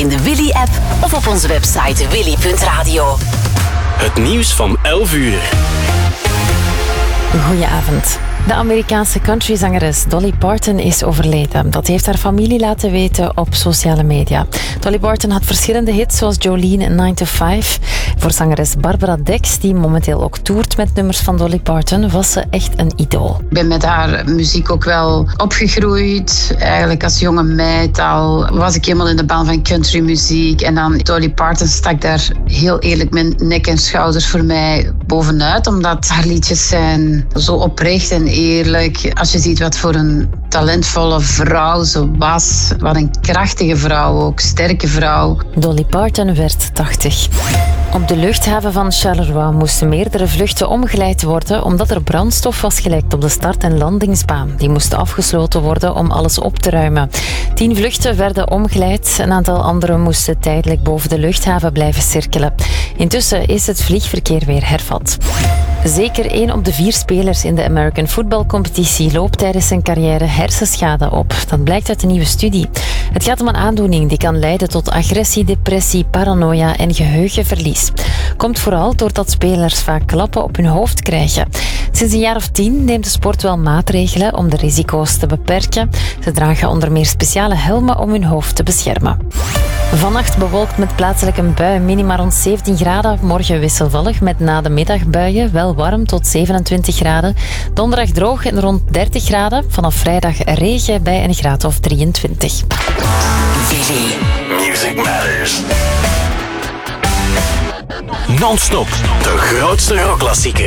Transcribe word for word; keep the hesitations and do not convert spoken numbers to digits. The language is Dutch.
in de Willy-app of op onze website willy punt radio. Het nieuws van elf uur. Goedenavond. De Amerikaanse countryzangeres Dolly Parton is overleden. Dat heeft haar familie laten weten op sociale media. Dolly Parton had verschillende hits zoals Jolene en nine to five. Voor zangeres Barbara Dex, die momenteel ook toert met nummers van Dolly Parton, was ze echt een idool. Ik ben met haar muziek ook wel opgegroeid. Eigenlijk als jonge meid al was ik helemaal in de baan van countrymuziek. En dan Dolly Parton stak daar heel eerlijk mijn nek en schouders voor mij bovenuit. Omdat haar liedjes zijn zo oprecht en eerlijk. Als je ziet wat voor een talentvolle vrouw ze was. Wat een krachtige vrouw ook, sterke vrouw. Dolly Parton werd tachtig. Op de luchthaven van Charleroi moesten meerdere vluchten omgeleid worden omdat er brandstof was gelekt op de start- en landingsbaan. Die moesten afgesloten worden om alles op te ruimen. Tien vluchten werden omgeleid. Een aantal anderen moesten tijdelijk boven de luchthaven blijven cirkelen. Intussen is het vliegverkeer weer hervat. Zeker één op de vier spelers in de American Football Competitie loopt tijdens zijn carrière hersenschade op. Dat blijkt uit een nieuwe studie. Het gaat om een aandoening die kan leiden tot agressie, depressie, paranoia en geheugenverlies. Komt vooral doordat spelers vaak klappen op hun hoofd krijgen. Sinds een jaar of tien neemt de sport wel maatregelen om de risico's te beperken. Ze dragen onder meer speciale helmen om hun hoofd te beschermen. Vannacht bewolkt met plaatselijk een bui, minima rond zeventien graden. Morgen wisselvallig met na de middag buien, wel warm tot zevenentwintig graden. Donderdag droog en rond dertig graden. Vanaf vrijdag regen bij een graad of drieëntwintig. Willy. Music Matters. Non-stop, de grootste rockklassieker.